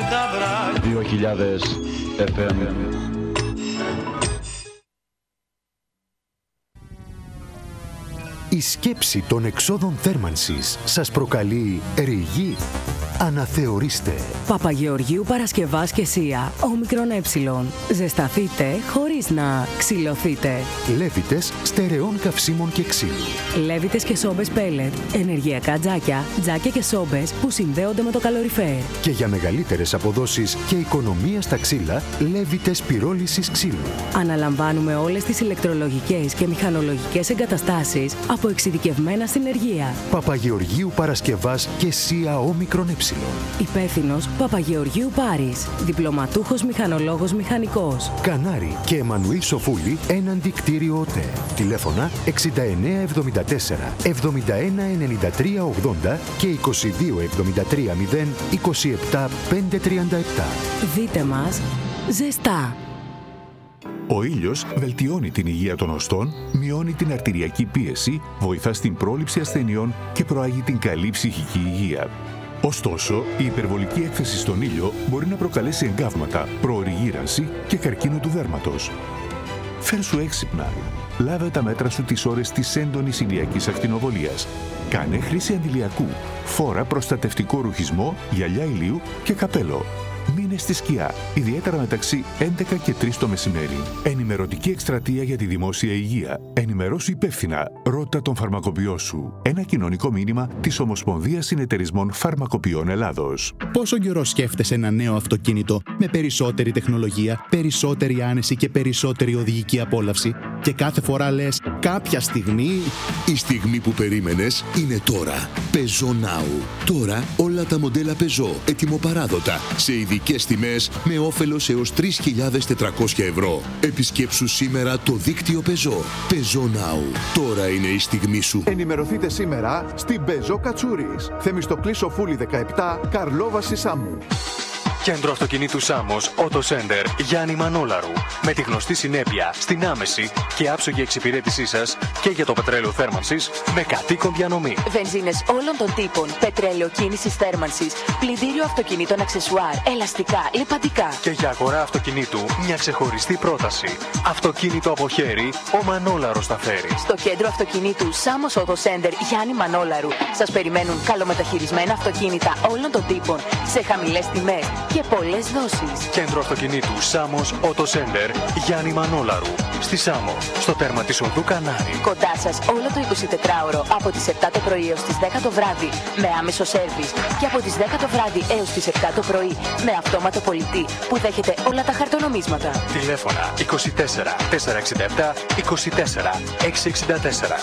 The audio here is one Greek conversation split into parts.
2000 FM. Η σκέψη των εξόδων θέρμανσης σας προκαλεί ρηγή. Αναθεωρήστε. Παπαγεωργίου Παρασκευάς και Σία, όμικρον ε. Ζεσταθείτε χωρίς να ξυλωθείτε. Λέβητες στερεών καυσίμων και ξύλου. Λέβητες και σόμπες πέλετ, ενεργειακά τζάκια, τζάκια και σόμπες που συνδέονται με το καλοριφέρ. Και για μεγαλύτερες αποδόσεις και οικονομία στα ξύλα, Λέβητες πυρόλησης ξύλου. Αναλαμβάνουμε όλες τις ηλεκτρολογικές και μηχανολογικές εγκαταστάσεις από εξειδικευμένα συνεργεία. Παπαγεωργίου Παρασκευάς και Σία όμικρον ε. Υπεύθυνος Παπαγεωργίου Πάρης. Διπλωματούχος μηχανολόγος μηχανικός. Κανάρη και Εμμανουήλ Σοφούλη έναντι κτίριο ΟΤΕ. Τηλέφωνα 6974 7193 80 και 2273 0 27 537. Δείτε μας ζεστά. Ο ήλιος βελτιώνει την υγεία των οστών, μειώνει την αρτηριακή πίεση, βοηθά στην πρόληψη ασθενειών και προάγει την καλή ψυχική υγεία. Ωστόσο, η υπερβολική έκθεση στον ήλιο μπορεί να προκαλέσει εγκάβματα, προωρή γύρανση και καρκίνο του δέρματος. Φέρσου έξυπνα. Λάβε τα μέτρα σου τις ώρες της έντονης ηλιακής ακτινοβολίας. Κάνε χρήση αντιλιακού. Φόρα προστατευτικό ρουχισμό, γυαλιά ηλίου και καπέλο. Μείνε στη σκιά, ιδιαίτερα μεταξύ 11 και 3 το μεσημέρι. Ενημερωτική εκστρατεία για τη δημόσια υγεία. Ενημερώσου υπεύθυνα. Ρώτα τον φαρμακοποιό σου. Ένα κοινωνικό μήνυμα της Ομοσπονδίας Συνεταιρισμών Φαρμακοποιών Ελλάδος. Πόσο καιρό σκέφτεσαι ένα νέο αυτοκίνητο με περισσότερη τεχνολογία, περισσότερη άνεση και περισσότερη οδηγική απόλαυση? Και κάθε φορά λες, κάποια στιγμή... Η στιγμή που περίμενες είναι τώρα. Peugeot Now. Τώρα όλα τα μοντέλα Peugeot ετοιμοπαράδοτα σε ειδικές τιμές με όφελος έως 3.400 ευρώ. Επισκέψου σήμερα το δίκτυο Peugeot. Peugeot Now. Τώρα είναι η στιγμή σου. Ενημερωθείτε σήμερα στην Peugeot Κατσούρης. Θεμιστοκλή Σοφούλη 17, Καρλόβαση Σάμου. Κέντρο αυτοκινήτου Σάμος, Auto Center, Γιάννη Μανόλαρου. Με τη γνωστή συνέπεια στην άμεση και άψογη εξυπηρέτησή σας και για το πετρέλαιο θέρμανσης με κατοίκον διανομή. Βενζίνες όλων των τύπων, πετρέλαιο κίνησης θέρμανσης, πλυντήριο αυτοκινήτων αξεσουάρ, ελαστικά, λιπαντικά. Και για αγορά αυτοκινήτου μια ξεχωριστή πρόταση. Αυτοκίνητο από χέρι, ο Μανόλαρος τα φέρει. Στο κέντρο αυτοκινήτου Σάμος Auto Center, Γιάννη Μανόλαρου, σας περιμένουν καλομεταχειρισμένα αυτοκίνητα όλων των τύπων σε χαμηλές τιμές και πολλές δόσεις. Κέντρο αυτοκινήτου Σάμος Auto Center, Γιάννη Μανόλαρου. Στη Σάμο, στο τέρμα της οδού Κανάρη. Κοντά σας όλο το 24ωρο από τις 7 το πρωί έως τις 10 το βράδυ με άμεσο σέρβις και από τις 10 το βράδυ έως τις 7 το πρωί με αυτόματο πολιτή που δέχεται όλα τα χαρτονομίσματα. Τηλέφωνα 24 467 24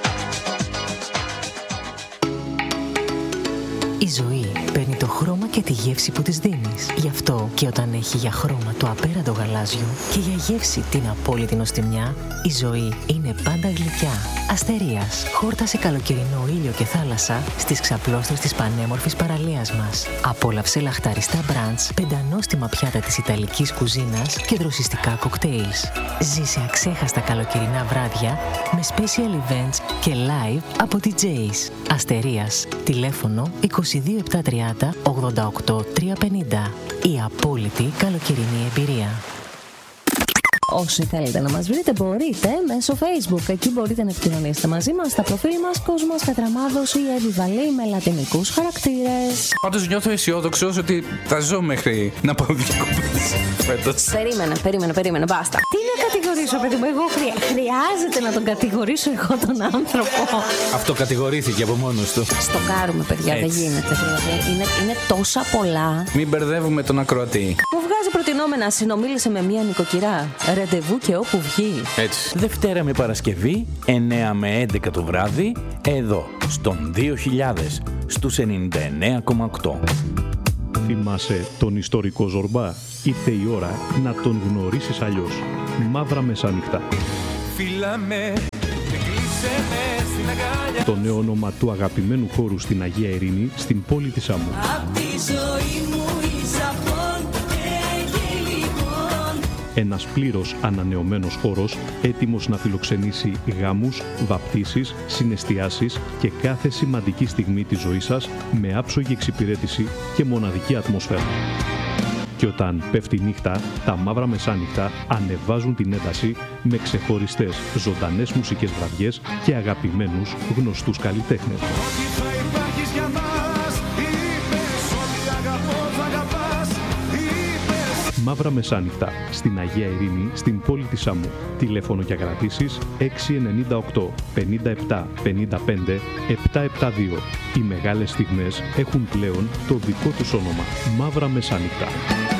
664. Η ζωή παίρνει το χρώμα και τη γεύση που της δίνεις. Γι' αυτό και όταν έχει για χρώμα το απέραντο γαλάζιο και για γεύση την απόλυτη νοστιμιά, η ζωή είναι πάντα γλυκιά. Αστερίας, χόρτασε καλοκαιρινό ήλιο και θάλασσα στις ξαπλώστρες της πανέμορφης παραλίας μας. Απόλαυσε λαχταριστά μπραντς, πεντανόστιμα πιάτα της ιταλικής κουζίνας και δροσιστικά κοκτέιλς. Ζήσε αξέχαστα καλοκαιρινά βράδια με special events και live από DJs. Αστερίας, τηλέφωνο 22730 88 350. Η απόλυτη καλοκαιρινή εμπειρία. Όσοι θέλετε να μας βρείτε μπορείτε μέσω Facebook. Εκεί μπορείτε να επικοινωνήσετε μαζί μας στα προφίλ μας Κόσμος Κατραμάδος ή Εβιβαλή με λατινικούς χαρακτήρες. Πάντως νιώθω αισιόδοξος ότι θα ζω μέχρι να πάω διακοπές φέτος. Περίμενε, μπάστα. Τι να κατηγορήσω, παιδί μου, εγώ χρειάζεται να τον κατηγορήσω εγώ τον άνθρωπο. Αυτό κατηγορήθηκε από μόνος του. Στοκάρουμε, παιδιά, δεν γίνεται. Είναι τόσα πολλά. Μην μπερδεύουμε τον ακροατή. Μου βγάζει προτινόμενα, συνομίλησε με μία νοικοκυρά. Ραντεβού και όπου βγει. Έτσι. Δευτέρα με Παρασκευή, 9 με 11 το βράδυ, εδώ, στον 2000, στους 99,8. Θυμάσαι τον ιστορικό Ζορμπά? Ήρθε η ώρα να τον γνωρίσεις αλλιώς. Μαύρα μεσάνυχτα. Το νέο όνομα του αγαπημένου χώρου στην Αγία Ειρήνη, στην πόλη της Σάμου. Ένας πλήρως ανανεωμένος χώρος, έτοιμος να φιλοξενήσει γάμους, βαπτίσεις, συναισθιάσεις και κάθε σημαντική στιγμή της ζωής σας με άψογη εξυπηρέτηση και μοναδική ατμόσφαιρα. Και όταν πέφτει νύχτα, τα μαύρα μεσάνυχτα ανεβάζουν την ένταση με ξεχωριστές ζωντανές μουσικές βραδιές και αγαπημένους γνωστούς καλλιτέχνες. Μαύρα μεσάνυχτα στην Αγία Ειρήνη, στην πόλη της Σάμου. Τηλέφωνο για κρατήσεις 698 57 55 772. Οι μεγάλες στιγμές έχουν πλέον το δικό τους όνομα. Μαύρα μεσάνυχτα.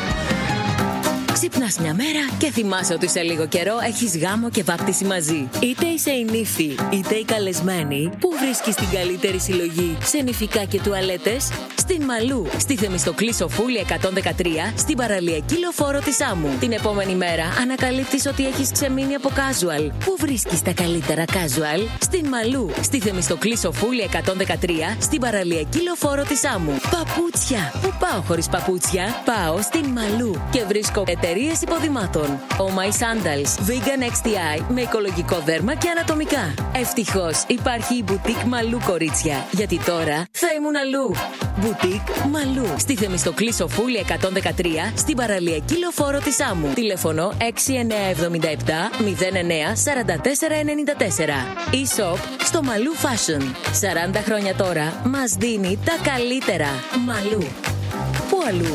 Ξυπνάς μια μέρα και θυμάσαι ότι σε λίγο καιρό έχεις γάμο και βάπτιση μαζί. Είτε είσαι η νύφη, είτε η καλεσμένη, που βρίσκεις την καλύτερη συλλογή σε νηφικά και τουαλέτες? Στην Μαλού, στη Θεμιστοκλή Σοφούλη 113, στην παραλιακή λεωφόρο της Σάμου. Την επόμενη μέρα ανακαλύπτεις ότι έχεις ξεμείνει από casual. Πού βρίσκεις τα καλύτερα casual? Στην Μαλού, στη Θεμιστοκλή Σοφούλη 113, στην παραλιακή λεωφόρο της Σάμου. Παπούτσια! Πού πάω χωρίς παπούτσια? Πάω στην Μαλού και βρίσκω εταιρείες υποδημάτων. Oh My Sandals, Vegan XTI με οικολογικό δέρμα και ανατομικά. Ευτυχώς υπάρχει η Boutique Μαλού, κορίτσια, γιατί τώρα θα ήμουν αλλού. Boutique Μαλού, στη Θεμιστοκλή Σοφούλη 113, στην παραλιακή λεωφόρο της Σάμου. Τηλέφωνο 6977 09 44 94. E-shop στο Μαλού Fashion. 40 χρόνια τώρα μας δίνει τα καλύτερα. Μαλού. Πού αλλού?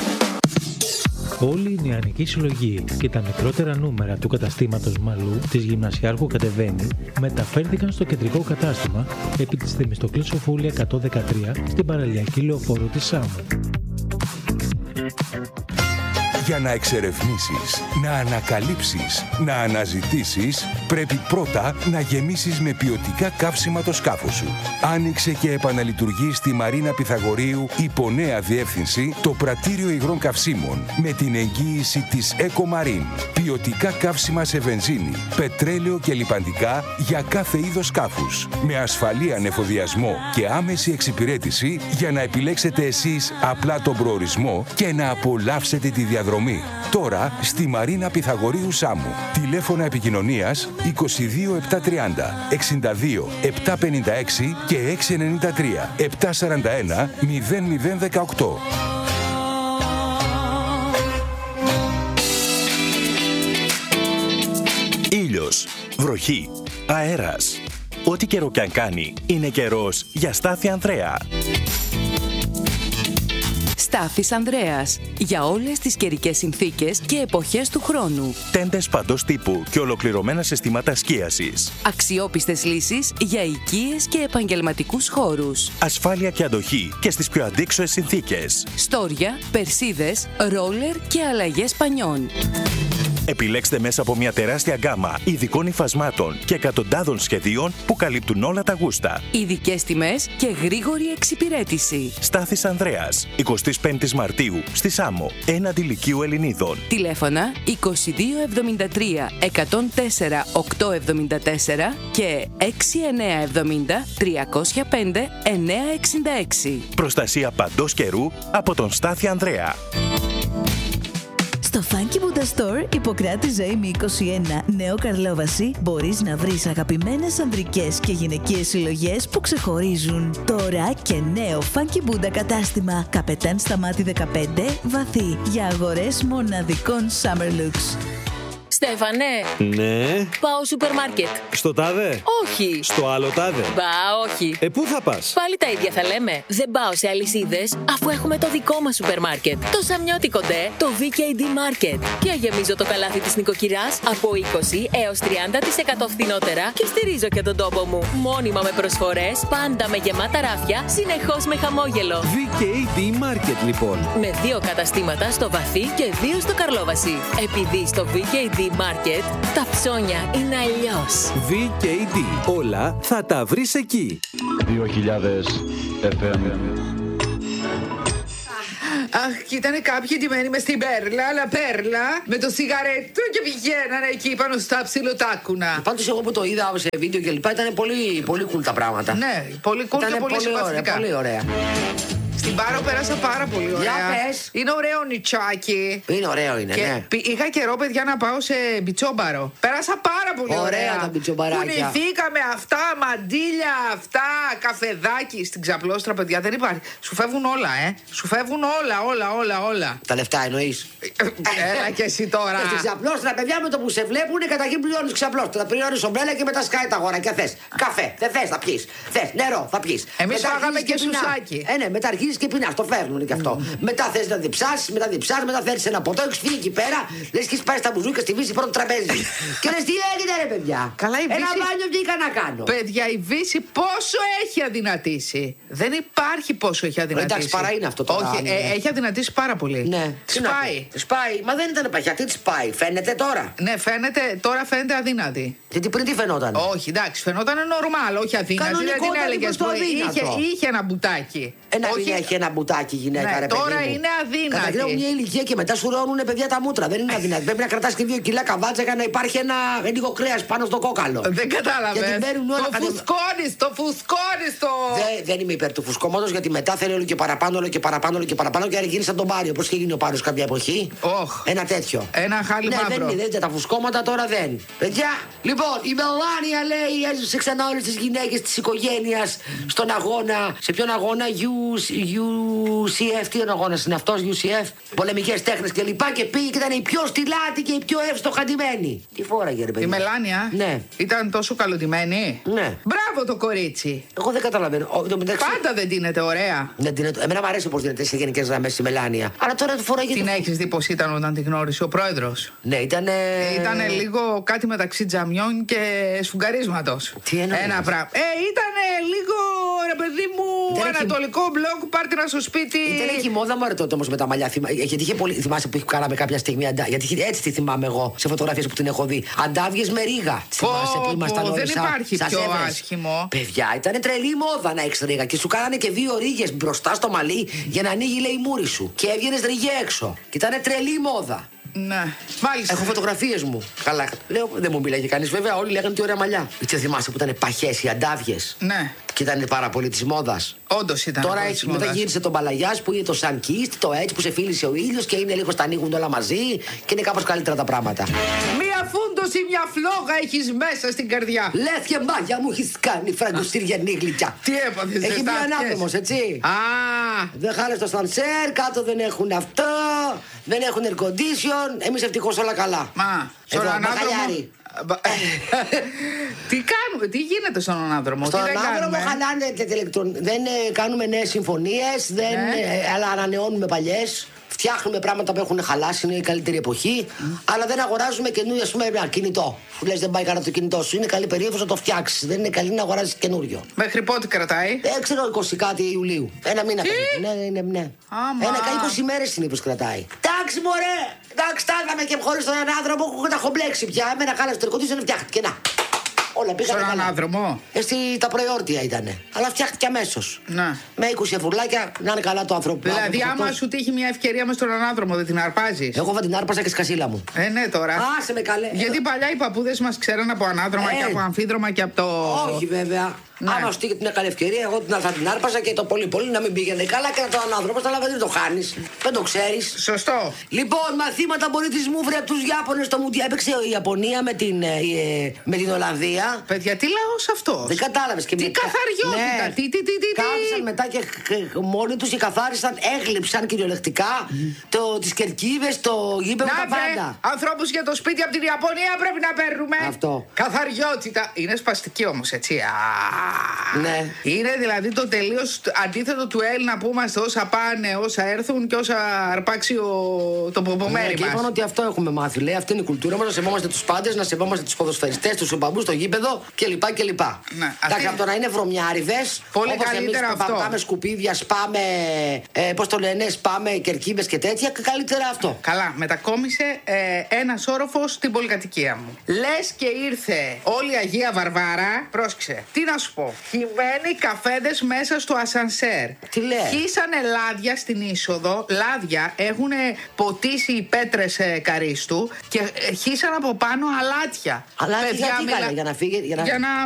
Όλη η νεανική συλλογή και τα μικρότερα νούμερα του καταστήματος Μαλού της Γυμνασιάρχου Κατεβαίνει μεταφέρθηκαν στο κεντρικό κατάστημα επί της Θεμιστοκλής Σοφούλη 113 στην παραλιακή λεωφόρο της Σάμου. Για να εξερευνήσεις, να ανακαλύψεις, να αναζητήσεις, πρέπει πρώτα να γεμίσεις με ποιοτικά καύσιμα το σκάφος σου. Άνοιξε και επαναλειτουργεί στη Μαρίνα Πυθαγορείου υπό νέα διεύθυνση το πρατήριο υγρών καυσίμων με την εγγύηση της Ecomarine. Ποιοτικά καύσιμα σε βενζίνη, πετρέλαιο και λιπαντικά για κάθε είδος σκάφους. Με ασφαλή ανεφοδιασμό και άμεση εξυπηρέτηση για να επιλέξετε εσείς απλά τον προορισμό και να απολαύσετε τη διαδρομή. Τώρα στη Μαρίνα Πυθαγορείου Σάμου. Τηλέφωνα επικοινωνίας 22 730 62 756 και 693 741 0018. Ήλιος, βροχή, αέρας. Ό,τι καιρό κι αν κάνει, είναι καιρός για Στάθη Ανδρέα. Στάθης Ανδρέας. Για όλες τις καιρικές συνθήκες και εποχές του χρόνου. Τέντες παντός τύπου και ολοκληρωμένα συστήματα σκίασης. Αξιόπιστες λύσεις για οικίες και επαγγελματικούς χώρους. Ασφάλεια και αντοχή και στις πιο αντίξωες συνθήκες. Στόρια, περσίδες, ρόλερ και αλλαγές πανιών. Επιλέξτε μέσα από μια τεράστια γκάμα ειδικών υφασμάτων και εκατοντάδων σχεδίων που καλύπτουν όλα τα γούστα. Ειδικές τιμές και γρήγορη εξυπηρέτηση. Στάθης Ανδρέας, 25 Μαρτίου, στη Σάμο, έναντι Λυκείου Ελληνίδων. Τηλέφωνα 2273 104 874 και 6970 305 966. Προστασία παντός καιρού από τον Στάθη Ανδρέα. Στο Funky Buddha Store, Ιπποκράτη Ζωήμη 21, Νέο Καρλόβαση, μπορείς να βρεις αγαπημένες ανδρικές και γυναικείες συλλογές που ξεχωρίζουν. Τώρα και νέο Funky Buddha κατάστημα, Καπετάν Σταμάτη 15, βαθύ, για αγορές μοναδικών Summer Looks. Στέφανε! Ναι. Πάω σούπερ μάρκετ. Στο τάδε? Όχι. Στο άλλο τάδε? Μπα, όχι. Πού θα πας? Πάλι τα ίδια θα λέμε. Δεν πάω σε αλυσίδες, αφού έχουμε το δικό μας σούπερ μάρκετ. Το Σαμιώτικο ντε, το VKD Market. Και γεμίζω το καλάθι της νοικοκυράς από 20 έως 30% φθηνότερα και στηρίζω και τον τόπο μου. Μόνιμα με προσφορές, πάντα με γεμάτα ράφια, συνεχώς με χαμόγελο. VKD Market λοιπόν. Με 2 καταστήματα στο Βαθύ και 2 στο Καρλόβαση. Επειδή στο VKD Market τα ψώνια είναι αλλιώς. VKD. Όλα θα τα βρεις εκεί. 2000 FM. Αχ, και ήταν κάποιοι ντυμένοι μες στην Πέρλα, αλλά Πέρλα με το σιγαρέτο και πηγαίνανε εκεί πάνω στα ψιλοτάκουνα. Πάντως εγώ που το είδα σε βίντεο και λοιπά ήταν πολύ cool τα πράγματα. Ναι, πολύ cool και πολύ συμπαθητικά. Πολύ ωραία. Στην Πάρο πέρασα πάρα πολύ ωραία. Για πες. Είναι ωραίο νητσάκι. Είναι ωραίο, είναι, και ναι. Είχα καιρό, παιδιά, να πάω σε μπιτσόμπαρο. Πέρασα πάρα πολύ ωραία. Ωραία τα μπιτσομπαράκια. Κουνηθήκαμε αυτά, μαντίλια αυτά, καφεδάκι στην Ξαπλώστρα, παιδιά. Δεν υπάρχει. Σου φεύγουν όλα, Σου φεύγουν όλα. Τα λεφτά εννοείς. Έλα και εσύ τώρα. Στην Ξαπλώστρα, παιδιά, με το που σε βλέπουν, καταρχήν πληρώνεις Ξαπλώστρα. Πληρώνεις ομπρέλα και μετά σκάει τα αγορά. Και θες καφέ, δεν θες, θα πιεις. Θες νερό, θα πιεις. Εμείς φάγαμε και σουσάκι. Ναι, μετά αρχίζεις και πεινάς, το φέρνουν και αυτό. Μετά θες να διψάσεις, μετά θέλεις ένα ποτό, έχεις φύγει εκεί πέρα, λες και έχεις πάει στα μπουζούκια στη Βύση πρώτο τραπέζι. Και λες τι έγινε, ρε παιδιά. Καλά, ένα μπάνιο βγήκα να κάνω. Παιδιά, η Βύση πόσο έχει αδυνατήσει. Δεν υπάρχει πόσο έχει αδυνατήσει. Εντάξει, παρά είναι αυτό τώρα. Όχι, έχει αδυνατήσει πάρα πολύ. Ναι. Σπάει. Μα δεν ήταν παχιά, τι σπάει. Φαίνεται τώρα. Ναι, τώρα φαίνεται αδύνατη. Γιατί πριν τι φαινόταν. Όχι, εντάξει, φαινόταν normal, όχι αδύνατη. Δεν την έλεγες. Είχε ένα μπουτάκι. Έχει ένα μπουτάκι γυναίκα, ναι, ρε τώρα παιδί μου. είναι αδύνατη. Καταγγέλνουν μια ηλικία και μετά σου ρώνουν παιδιά τα μούτρα. Δεν είναι αδύνατη. Πρέπει να κρατάς και 2 κιλά καβάτσα για να υπάρχει ένα λίγο κρέας πάνω στο κόκαλο. Δεν κατάλαβες. Το φουσκώνεις το. Δεν είμαι υπέρ του φουσκώματος γιατί μετά θέλει όλο και παραπάνω και άρα γίνει σαν τον Πάριο. Πώς είχε γίνει ο Πάριος κάποια εποχή. Ένα τέτοιο. Ένα χάλι μαύρο. Δεν είναι τα φουσκώματα τώρα δεν. Παιδιά, λοιπόν, η Μελάνια λέει έζησε ξανά όλες τις γυναίκες της οικογένειας στον αγώνα. Σε ποιον αγώνα, UCF, τι αγώνας είναι αυτός, UCF, πολεμικές τέχνες και λοιπά. Και πήγε και ήταν η πιο στυλάτη και η πιο εύστοχα ντυμένη. Τι φόραγε, ρε παιδί. Η Μελάνια. Ναι. Ήταν τόσο καλοντυμένη. Ναι. Μπράβο το κορίτσι. Εγώ δεν καταλαβαίνω. Πάντα δεν ντύνεται ωραία. Εμένα μου αρέσει πως δίνεται σε γενικές γραμμές η Μελάνια. Αλλά τώρα του φοράγε. Την έχεις δει πως ήταν όταν την γνώρισε ο πρόεδρος. Ναι, ήταν λίγο κάτι μεταξύ τζαμιών και σφουγγαρίσματος. Τι εννοείς. Ένα πράγμα. Ήταν λίγο, ρε παιδί μου, ανατολικό μπλοκ, πάρτε να στο σπίτι. Ήταν εκεί μόδα μου τότε όμως με τα μαλλιά. Γιατί είχε πολύ. Θυμάσαι που κάναμε κάποια στιγμή. Γιατί έτσι τη θυμάμαι εγώ σε φωτογραφίες που την έχω δει. Αντάβιες με ρίγα. Θυμάσαι που ήμασταν όλοι. Δεν υπάρχει πιο άσχημο. Παιδιά, ήταν τρελή μόδα να έχεις ρίγα. Και σου κάνανε και 2 ρίγες μπροστά στο μαλλί για να ανοίγει, λέει, η μούρη σου. Και έβγαινες ρίγε έξω. Και ήταν τρελή μόδα. Ναι, μάλιστα. Έχω φωτογραφίες μου. Καλά. Λέω, δεν μου μιλάει κανείς βέβαια. Όλοι λέγανε τι ωραία μαλλιά. Τι θυμάσαι που ήταν παχές οι αντάβιες. Ναι. Και ήταν πάρα πολύ της μόδας. Όντως ήταν. Τώρα μετά γύρισε τον Παλαγιάς που είναι το Sunkist, το έτσι που σε φίλησε ο ήλιος και είναι λίγο στα ανοίγουν όλα μαζί και είναι κάπως καλύτερα τα πράγματα. Μία φούντωση, μια φλόγα έχεις μέσα στην καρδιά. Λες και μάγια μου έχεις κάνει φραγκοστήρια γλυκιά. Τι έπαθες, έχει μία ανάδρομος, έτσι. Δεν χάλες το σανσέρ, κάτω δεν έχουν αυτό, δεν έχουν air condition. Εμείς ευτυχώς όλα καλά. Στον ανάδρομο. Τι κάνουμε, τι γίνεται στον ανάδρομο. Στον ανάδρομο χαλάνε δεν κάνουμε νέες συμφωνίες, αλλά ανανεώνουμε παλιές. Φτιάχνουμε πράγματα που έχουν χαλάσει, είναι η καλύτερη εποχή. Αλλά δεν αγοράζουμε καινούριο, ας πούμε, ένα κινητό. Που λες δεν πάει καλά το κινητό σου. Είναι καλή περίοδος να το φτιάξεις. Δεν είναι καλή να αγοράσεις καινούριο. Μέχρι πότε κρατάει? Ξέρω 20 κάτι Ιουλίου. Ένα μήνα περίπου. Ναι. Ένα 20 μέρες συνήθως κρατάει. Εντάξει, μωρέ! Εντάξει, τα είδαμε και χωρίς τον ανάδρομο που τα έχω μπλέξει πια. Εμένα χάλασε το εργοτήσιο, δεν φτιάχτηκε. Να. Όλα πήγανε στον ανάδρομο. Τα προεόρτια ήτανε. Αλλά φτιάχτηκε αμέσως. Να. Με 20 ευρουλάκια να είναι καλά το άνθρωπο. Δηλαδή, άμα σου τύχει μια ευκαιρία μες στον ανάδρομο, δεν την αρπάζεις? Εγώ θα την άρπαζα και σκασίλα μου. Ναι, τώρα. Άσε με καλέ. Γιατί παλιά οι παππούδες μας ξέραν από ανάδρομα και από αμφίδρομα και από το. Όχι, βέβαια. Ναι. Άμα σου τύχει μια καλή ευκαιρία, εγώ θα την άρπαζα και το πολύ να μην πήγαινε καλά και να το ανάδρομο. Αλλά δεν το χάνεις. Δεν το ξέρεις. Σωστό. Λοιπόν, μαθήματα πολιτισμού βρε από τους Ιάπωνες στο Μουντιάλ. Έπαιξε η Ιαπωνία με την Ολλανδία. Παιδιά, τι λαός αυτός. Δεν κατάλαβες. Τι καθαριότητα. Ναι. Τι. Κάθισαν μετά και μόνοι τους και καθάρισαν, έγλειψαν κυριολεκτικά τις κερκίδες, το γήπεδο, τα πάντα. Ανθρώπους για το σπίτι από την Ιαπωνία πρέπει να παίρνουμε. Αυτό. Καθαριότητα. Είναι σπαστική όμως, έτσι. Ναι. Είναι δηλαδή το τελείως αντίθετο του Έλληνα που είμαστε όσα πάνε, όσα έρθουν και όσα αρπάξει το ποπομέρι μας. Και είπαν ότι αυτό έχουμε μάθει. Λέει, αυτή είναι η κουλτούρα μας, να σεβόμαστε τους πάντες, να σεβόμαστε τους ποδοσφαιριστές, τους οπαδούς, το γήπεδο κλπ. Ναι, εντάξει, από το να είναι βρωμιάριδες, πολύ όπως καλύτερα εμείς αυτό. Πάμε σκουπίδια, σπάμε, πώς το λένε, σπάμε κερκίδες και τέτοια, καλύτερα αυτό. Καλά, μετακόμισε ένας όροφος στην πολυκατοικία μου. Λες και ήρθε όλη η Αγία Βαρβάρα, πρόσεξε, τι να σου πω. Χυμένοι καφέδες μέσα στο ασανσέρ. Τι λες? Χύσανε λάδια στην είσοδο, λάδια έχουν ποτίσει οι πέτρες καρίστου και χύσαν από πάνω αλάτια. Αλάτια για να φύγει, για να